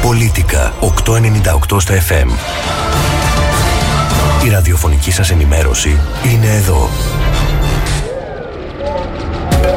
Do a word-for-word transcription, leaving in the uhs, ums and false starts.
Πολίτικα οκτακόσια ενενήντα οκτώ στα εφ εμ. Η ραδιοφωνική σας ενημέρωση είναι εδώ.